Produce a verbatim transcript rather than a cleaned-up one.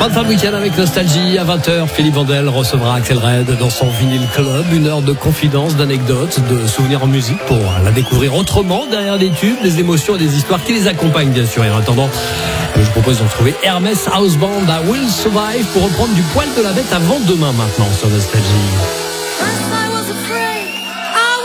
Fin de week-end avec Nostalgie. À vingt heures, Philippe Vandel recevra Axel Red dans son Vinyl Club. Une heure de confidences, d'anecdotes, de souvenirs en musique pour la découvrir autrement, derrière des tubes, des émotions et des histoires qui les accompagnent, bien sûr. Et en attendant, je vous propose de retrouver Hermès House Band à Will Survive pour reprendre du poil de la bête avant demain maintenant sur Nostalgie.